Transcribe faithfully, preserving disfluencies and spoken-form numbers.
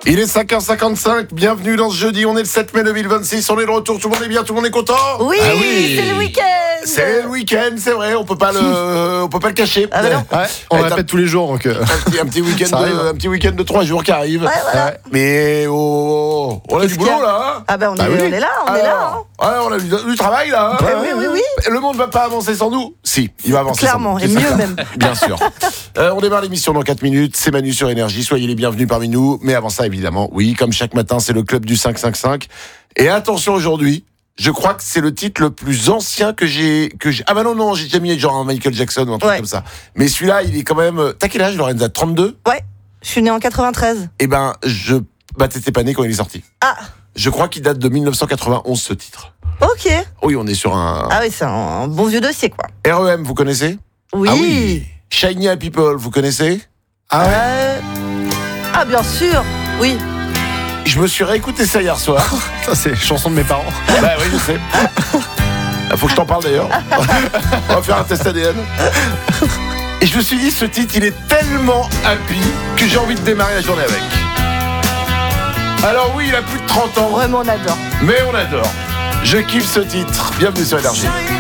Il est cinq heures cinquante-cinq, bienvenue dans ce jeudi, on est le sept mai deux mille vingt-six, on est de retour, tout le monde est bien, tout le monde est content? Oui, ah oui. c'est le week-end. C'est le week-end, c'est vrai, on peut pas le, on peut pas le cacher. Ah bah non. Ouais, on Eh, répète t'as- tous les jours donc. euh, Un petit, un petit week-end Ça arrive, de, hein. un petit week-end de trois jours qui arrive. Ouais, voilà. ouais. Mais oh, on a Qu'est-ce du qu'il y a boulot là, hein? Ah bah on, Bah est, oui. on est là, on est là. hein. Alors, ouais, on a du, du travail là. hein. Ouais, oui, oui, oui. Le monde va pas avancer sans nous. Si, il va avancer Clairement, sans et nous. mieux même. Bien sûr. Euh, on démarre l'émission dans quatre minutes. C'est Manu sur Énergie. Soyez les bienvenus parmi nous. Mais avant ça, évidemment, oui, comme chaque matin, c'est le club du cinq cinq cinq. Et attention aujourd'hui, je crois que c'est le titre le plus ancien que j'ai. Que j'ai... Ah bah non, non, j'ai déjà mis genre un Michael Jackson ou un truc Ouais. comme ça. Mais celui-là, il est quand même. T'as quel âge, Lorenza? trente-deux? Ouais, je suis né en quatre-vingt-treize. Eh ben, je. Bah, t'étais pas né quand il est sorti. Ah, Je crois qu'il date de mille neuf cent quatre-vingt-onze, ce titre. ok. Oui, on est sur un. Ah oui, c'est un, un bon vieux dossier, quoi. R E M, vous connaissez? Oui. Ah oui. Shiny Happy People, vous connaissez? Ah ouais. Euh, Ah, bien sûr. Oui. Je me suis réécouté ça hier soir. Ça c'est chanson de mes parents. Bah oui, je sais. Faut que je t'en parle d'ailleurs. On va faire un test A D N. Et je me suis dit, ce titre, il est tellement happy que j'ai envie de démarrer la journée avec. Alors oui, il a plus de trente ans, Vraiment, on adore. mais on adore. Je kiffe ce titre. Bienvenue sur Énergie.